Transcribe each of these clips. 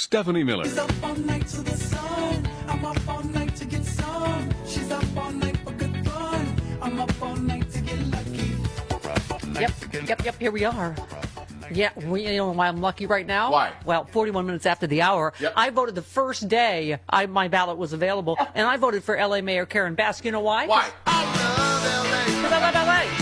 Stephanie Miller. She's up all night to the sun. I'm up all night to get some. She's up all night for good fun. I'm up all night to get lucky. Yep. Here we are. Yeah, you know why I'm lucky right now? Why? Well, 41 minutes after the hour. Yep. I voted the first day my ballot was available, and I voted for L.A. Mayor Karen Bass. You know why? Why? Because I love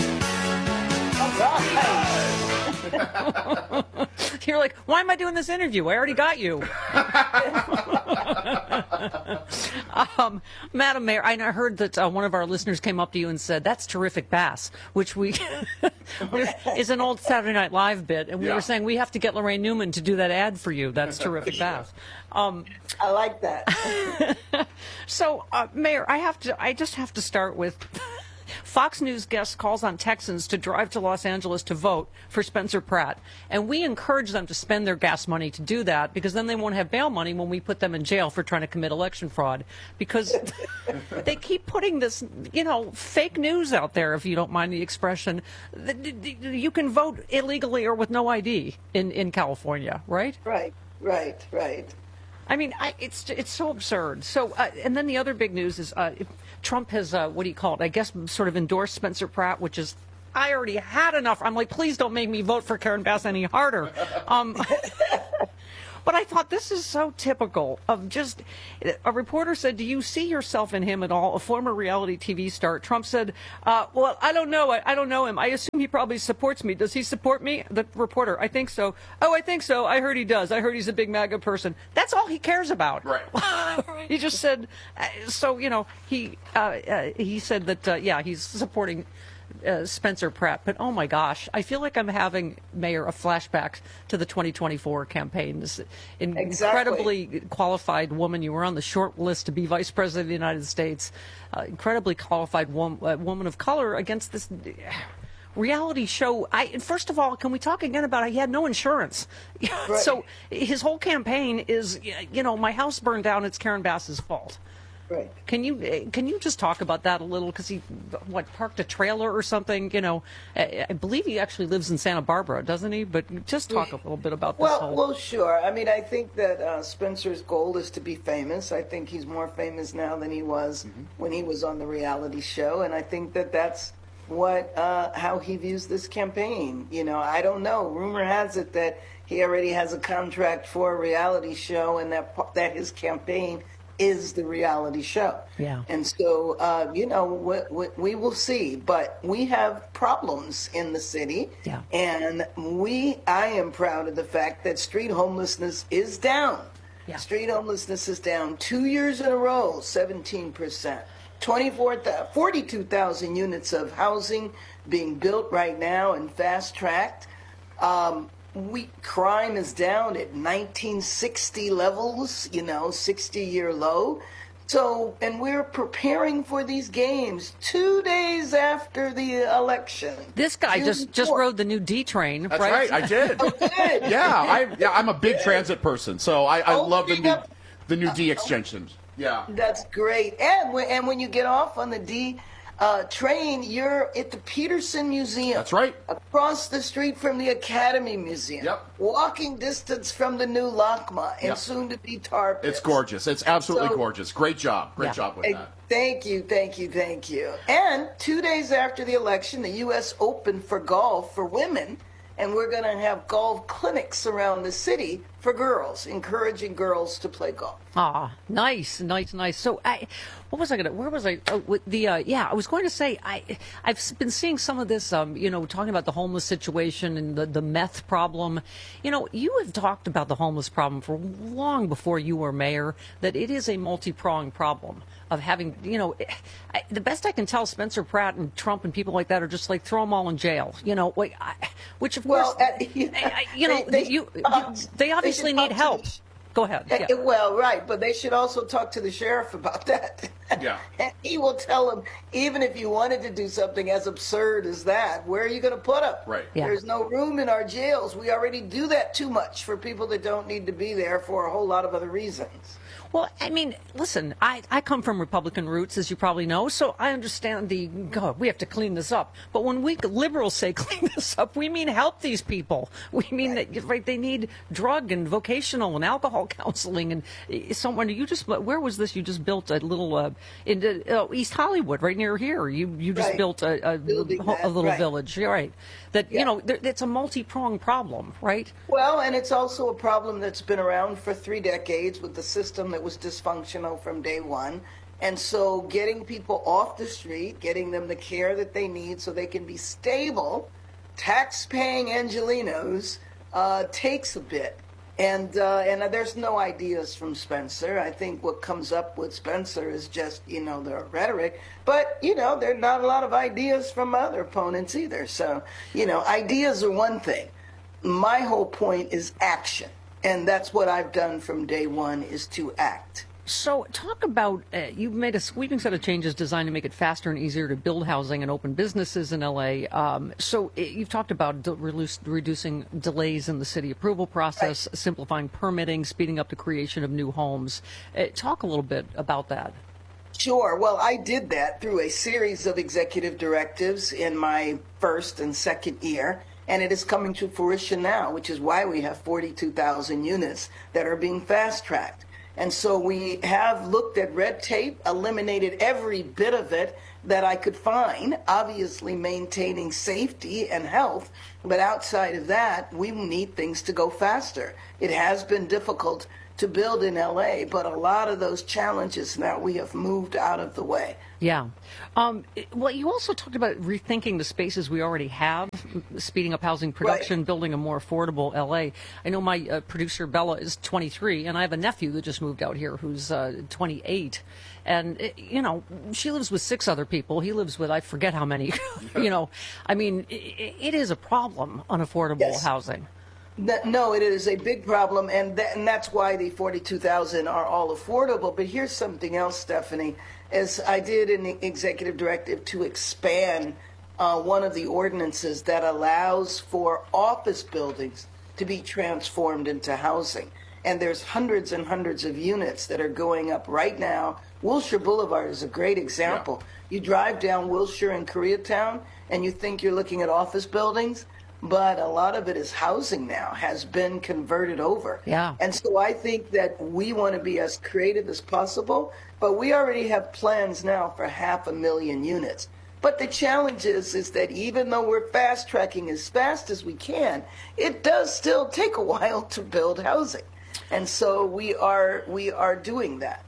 L.A. You're like, why am I doing this interview? I already got you. Madam Mayor, I heard that one of our listeners came up to you and said, that's terrific Bass, which is an old Saturday Night Live bit. And we were saying, we have to get Lorraine Newman to do that ad for you. That's terrific Bass. I like that. So, Mayor, I just have to start with Fox News guest calls on Texans to drive to Los Angeles to vote for Spencer Pratt. And we encourage them to spend their gas money to do that because then they won't have bail money when we put them in jail for trying to commit election fraud. Because they keep putting this, fake news out there, if you don't mind the expression. You can vote illegally or with no ID in California, right? Right. I mean, it's so absurd. So, and then the other big news is Trump has, what do you call it? I guess sort of endorsed Spencer Pratt, which is, I already had enough. I'm like, please don't make me vote for Karen Bass any harder. But I thought this is so typical of just, a reporter said, do you see yourself in him at all? A former reality TV star. Trump said, well, I don't know. I don't know him. I assume he probably supports me. Does he support me? The reporter, I think so. Oh, I think so. I heard he does. I heard he's a big MAGA person. That's all he cares about. Right. He just said, so, he said that, he's supporting Spencer Pratt. But oh my gosh, I feel like I'm having, Mayor, a flashback to the 2024 campaign. This incredibly qualified woman. You were on the short list to be Vice President of the United States. Incredibly qualified woman of color against this reality show. First of all, can we talk again about he had no insurance? Right. So his whole campaign is, my house burned down, it's Karen Bass's fault. Right. Can you just talk about that a little? Because he parked a trailer or something. I believe he actually lives in Santa Barbara, doesn't he? But just talk a little bit about this. Well, sure. I mean, I think that Spencer's goal is to be famous. I think he's more famous now than he was when he was on the reality show, and I think that that's how he views this campaign. I don't know. Rumor has it that he already has a contract for a reality show, and that his campaign is the reality show. Yeah. And so, we will see. But we have problems in the city. Yeah. And I am proud of the fact that street homelessness is down. Yeah. Street homelessness is down 2 years in a row, 17%. 42,000 units of housing being built right now and fast-tracked. Crime is down at 1960 levels, 60-year low. So, and we're preparing for these games 2 days after the election. This guy just rode the new D train, That's right, I did. Oh, good. I'm a big transit person, so I love the new D extensions. Yeah. That's great. And when you get off on the D train, you're at the Peterson Museum. That's right. Across the street from the Academy Museum. Yep. Walking distance from the new LACMA and soon to be Tar Pits. It's gorgeous. It's absolutely gorgeous. Great job. Great job with that. Thank you. And 2 days after the election, the U.S. Open for golf for women, and we're going to have golf clinics around the city for girls, encouraging girls to play golf. Ah, nice. So, where was I? I was going to say, I've been seeing some of this, talking about the homeless situation and the meth problem. You have talked about the homeless problem for long before you were mayor, that it is a multi-pronged problem of having, the best I can tell, Spencer Pratt and Trump and people like that are just like, throw them all in jail, which of course, they obviously need help. Go ahead. Yeah. Well, right, but they should also talk to the sheriff about that. Yeah. And he will tell him, even if you wanted to do something as absurd as that, where are you going to put him? Right. Yeah. There's no room in our jails. We already do that too much for people that don't need to be there for a whole lot of other reasons. Well, I mean, listen, I come from Republican roots, as you probably know, so I understand God, we have to clean this up. But when we liberals say clean this up, we mean help these people. We mean that, right, they need drug and vocational and alcohol counseling. And someone, where was this? You just built a little, in East Hollywood, right near here. You just Right. built a little right. village. You're right. That, Yeah. it's a multi-pronged problem, right? Well, and it's also a problem that's been around for 3 decades with the system that was dysfunctional from day one. And so getting people off the street, getting them the care that they need so they can be stable, tax-paying Angelenos, takes a bit. And there's no ideas from Spencer. I think what comes up with Spencer is just, the rhetoric. But, there are not a lot of ideas from other opponents either. So, ideas are one thing. My whole point is action. And that's what I've done from day one, is to act. So talk about, you've made a sweeping set of changes designed to make it faster and easier to build housing and open businesses in L.A. You've talked about reducing delays in the city approval process, Right. simplifying permitting, speeding up the creation of new homes. Talk a little bit about that. Sure. Well, I did that through a series of executive directives in my first and second year. And it is coming to fruition now, which is why we have 42,000 units that are being fast-tracked. And so we have looked at red tape, eliminated every bit of it that I could find, obviously maintaining safety and health. But outside of that, we need things to go faster. It has been difficult to build in LA, but a lot of those challenges now we have moved out of the way. Yeah. Well, you also talked about rethinking the spaces we already have, speeding up housing production, Right. building a more affordable LA. I know my producer, Bella, is 23, and I have a nephew that just moved out here who's 28. And, she lives with 6 other people. He lives with, I forget how many. I mean, it is a problem, unaffordable Yes. housing. No, it is a big problem, and that's why the 42,000 are all affordable. But here's something else, Stephanie. As I did an executive directive to expand one of the ordinances that allows for office buildings to be transformed into housing. And there's hundreds and hundreds of units that are going up right now. Wilshire Boulevard is a great example. You drive down Wilshire in Koreatown, and you think you're looking at office buildings, but a lot of it is housing now, has been converted over. Yeah. And so I think that we want to be as creative as possible, but we already have plans now for 500,000 units. But the challenge is that even though we're fast tracking as fast as we can, it does still take a while to build housing. And so we are doing that.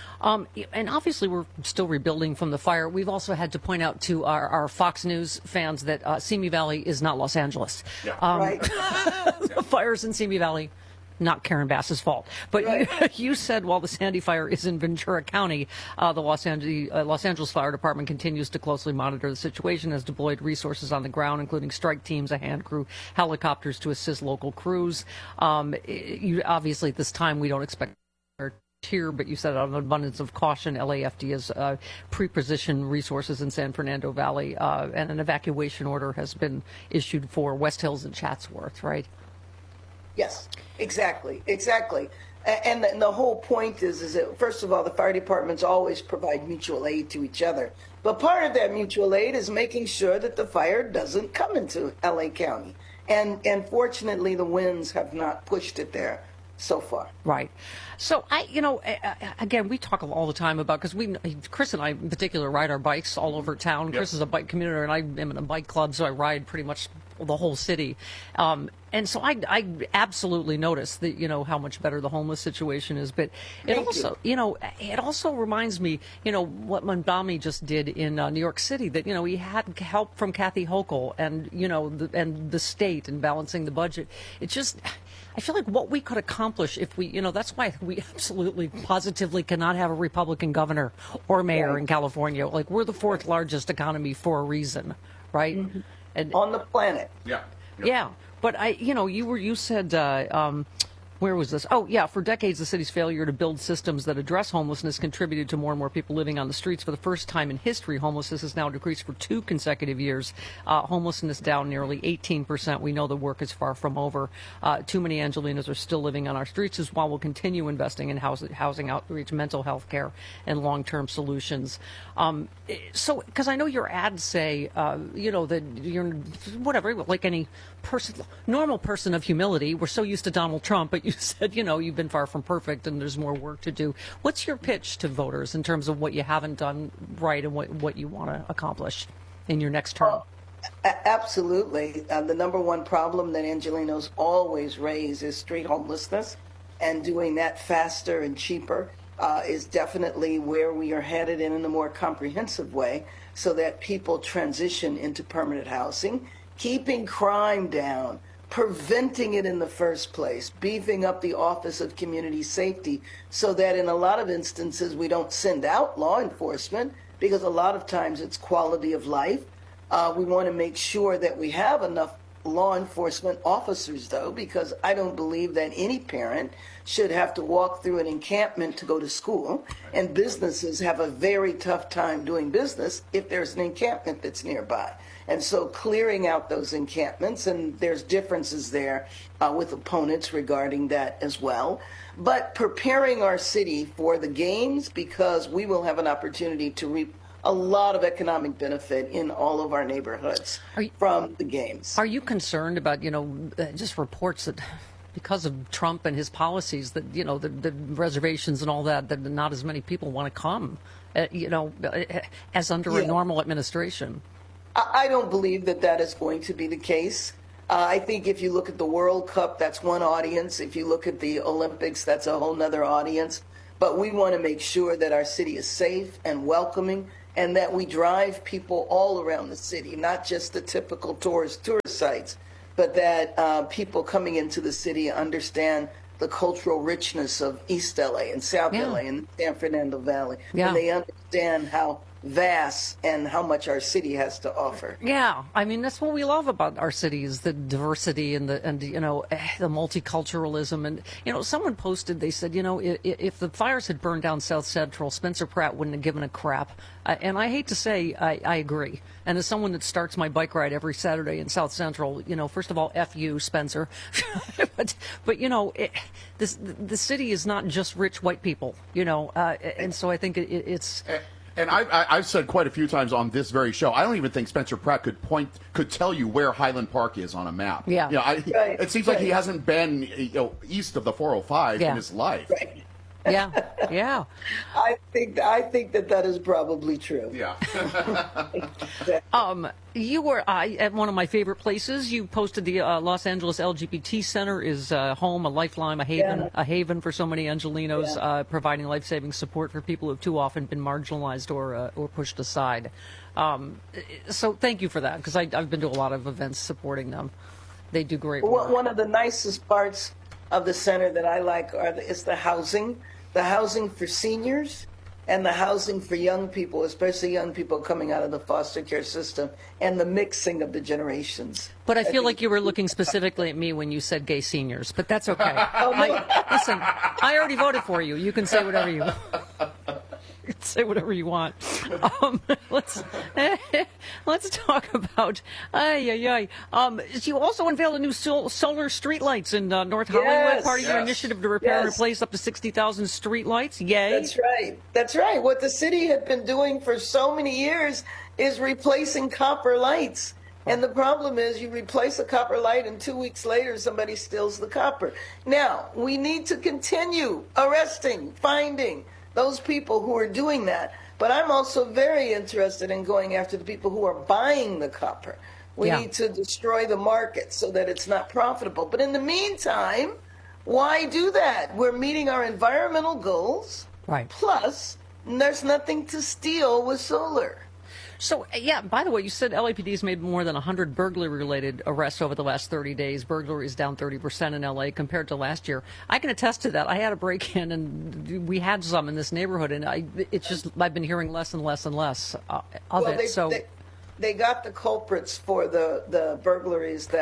And obviously, we're still rebuilding from the fire. We've also had to point out to our Fox News fans that Simi Valley is not Los Angeles. Yeah. Right. The fires in Simi Valley, not Karen Bass's fault. But Right. you said while the Sandy Fire is in Ventura County, the Los Angeles Fire Department continues to closely monitor the situation, has deployed resources on the ground, including strike teams, a hand crew, helicopters to assist local crews. Obviously, at this time, we don't expect here, but you said out of an abundance of caution, LAFD has pre-positioned resources in San Fernando Valley, and an evacuation order has been issued for West Hills and Chatsworth, right? Yes, exactly. And the whole point is that, first of all, the fire departments always provide mutual aid to each other. But part of that mutual aid is making sure that the fire doesn't come into LA County. And fortunately, the winds have not pushed it there so far. Right. So again, we talk all the time about, because Chris and I in particular ride our bikes all over town. Yep. Chris is a bike commuter, and I am in a bike club, so I ride pretty much the whole city. And so I absolutely notice that, how much better the homeless situation is. But it it also reminds me, what Mamdani just did in New York City, that, he had help from Kathy Hochul and, and the state in balancing the budget. It just, I feel like what we could accomplish if we, that's why we absolutely positively cannot have a Republican governor or mayor in California. Like, we're the 4th largest economy for a reason, right? Mm-hmm. And On the planet. Yeah. yeah, but you said Where was this? Oh, yeah. For decades, the city's failure to build systems that address homelessness contributed to more and more people living on the streets. For the first time in history, homelessness has now decreased for 2 consecutive years. Homelessness down nearly 18%. We know the work is far from over. Too many Angelinos are still living on our streets, as while we'll continue investing in housing outreach, mental health care, and long-term solutions. So, because I know your ads say, that you're whatever, like any normal person of humility. We're so used to Donald Trump, but you said, you've been far from perfect and there's more work to do. What's your pitch to voters in terms of what you haven't done right and what you want to accomplish in your next term? Absolutely. The number one problem that Angelinos always raise is street homelessness, and doing that faster and cheaper is definitely where we are headed in a more comprehensive way, so that people transition into permanent housing, keeping crime down, preventing it in the first place, beefing up the Office of Community Safety so that in a lot of instances we don't send out law enforcement, because a lot of times it's quality of life. We want to make sure that we have enough law enforcement officers, though, because I don't believe that any parent should have to walk through an encampment to go to school, and businesses have a very tough time doing business if there's an encampment that's nearby. And so clearing out those encampments, and there's differences there with opponents regarding that as well, but preparing our city for the games, because we will have an opportunity to reap a lot of economic benefit in all of our neighborhoods from the games. Are you concerned about, just reports that because of Trump and his policies that, the reservations and all that not as many people want to come, as under a normal administration? I don't believe that is going to be the case. I think if you look at the World Cup, that's one audience. If you look at the Olympics, that's a whole nother audience. But we want to make sure that our city is safe and welcoming, and that we drive people all around the city, not just the typical tourist sites, but that people coming into the city understand the cultural richness of East LA and South LA and San Fernando Valley. Yeah. And they understand how vast and how much our city has to offer. Yeah, I mean, that's what we love about our city, is the diversity and the multiculturalism. And someone posted, they said, if the fires had burned down South Central, Spencer Pratt wouldn't have given a crap. And I hate to say, I agree. And as someone that starts my bike ride every Saturday in South Central, first of all, F you, Spencer. but the city is not just rich white people, and so I think it's. And I've said quite a few times on this very show, I don't even think Spencer Pratt could tell you where Highland Park is on a map. Yeah. It seems like he hasn't been east of the 405 in his life. Right. Yeah. I think that is probably true. Yeah. You were at one of my favorite places. You posted the Los Angeles LGBT Center is home, a lifeline, a haven for so many Angelinos, providing life-saving support for people who have too often been marginalized or pushed aside. So thank you for that, because I've been to a lot of events supporting them. They do great work. One of the nicest parts of the center that I like is the housing for seniors and the housing for young people, especially young people coming out of the foster care system, and the mixing of the generations. But I feel like you were looking specifically at me when you said gay seniors, but that's okay. Listen, I already voted for you. You can say whatever you want. Say whatever you want. Let's talk about. You also unveiled a new solar streetlights in North Hollywood. Part of your initiative to repair and replace up to 60,000 streetlights. Yay! That's right. What the city had been doing for so many years is replacing copper lights. And the problem is, you replace a copper light, and 2 weeks later, somebody steals the copper. Now, we need to continue arresting, finding those people who are doing that. But I'm also very interested in going after the people who are buying the copper. We need to destroy the market so that it's not profitable. But in the meantime, why do that? We're meeting our environmental goals. Right. Plus, there's nothing to steal with solar. So, by the way, you said LAPD's made more than 100 burglary-related arrests over the last 30 days. Burglary is down 30% in L.A. compared to last year. I can attest to that. I had a break-in, and we had some in this neighborhood, and I've been hearing less and less and less of it. They got the culprits for the burglaries that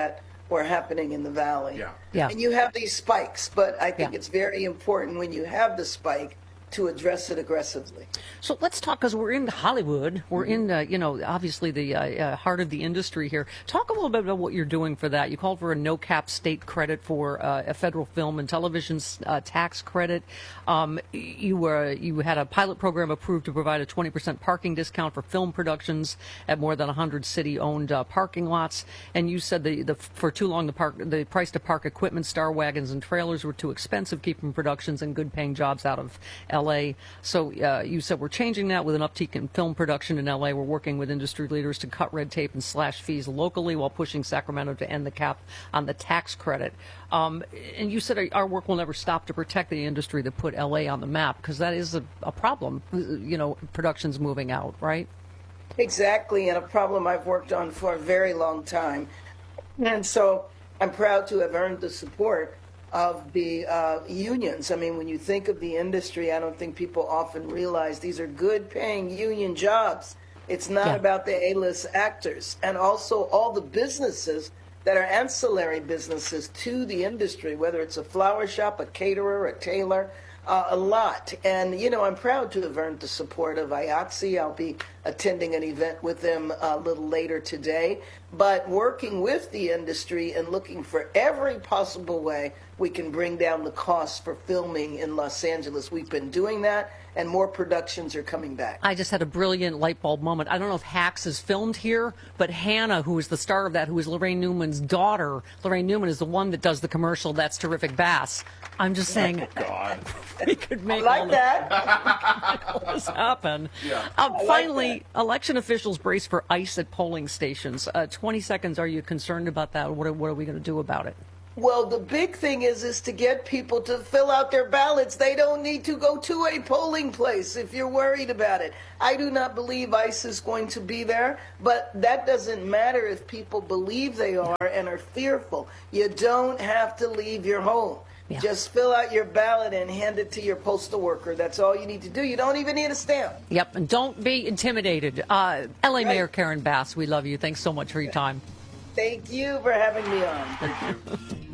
were happening in the valley. Yeah. Yeah. And you have these spikes, but I think Yeah. it's very important when you have the spike to address it aggressively. So let's talk, because we're in Hollywood. We're in, obviously the heart of the industry here. Talk a little bit about what you're doing for that. You called for a no-cap state credit for a federal film and television tax credit. You had a pilot program approved to provide a 20% parking discount for film productions at more than 100 city-owned parking lots. And you said for too long the price to park equipment, star wagons, and trailers were too expensive, keeping productions and good-paying jobs out of L.A. So you said we're changing that with an uptick in film production in L.A. We're working with industry leaders to cut red tape and slash fees locally while pushing Sacramento to end the cap on the tax credit. And you said our work will never stop to protect the industry that put L.A. on the map, because that is a problem, productions moving out, right? Exactly, and a problem I've worked on for a very long time. And so I'm proud to have earned the support of the unions. I mean, when you think of the industry, I don't think people often realize these are good paying union jobs. It's not about the A-list actors. And also all the businesses that are ancillary businesses to the industry, whether it's a flower shop, a caterer, a tailor, a lot. And, I'm proud to have earned the support of IATSE. I'll be attending an event with them a little later today. But working with the industry and looking for every possible way we can bring down the costs for filming in Los Angeles. We've been doing that, and more productions are coming back. I just had a brilliant light bulb moment. I don't know if Hacks is filmed here, but Hannah, who is the star of that, who is Lorraine Newman's daughter, Lorraine Newman is the one that does the commercial, That's Terrific Bass. I'm just saying, God. we could make I like that. all this happen. Yeah. Finally, election officials brace for ICE at polling stations. 20 seconds, are you concerned about that? What are we going to do about it? Well, the big thing is to get people to fill out their ballots. They don't need to go to a polling place if you're worried about it. I do not believe ICE is going to be there, but that doesn't matter if people believe they are and are fearful. You don't have to leave your home. Yeah. Just fill out your ballot and hand it to your postal worker. That's all you need to do. You don't even need a stamp. Yep, and don't be intimidated. LA Mayor Karen Bass, we love you. Thanks so much for your time. Thank you for having me on. Thank you.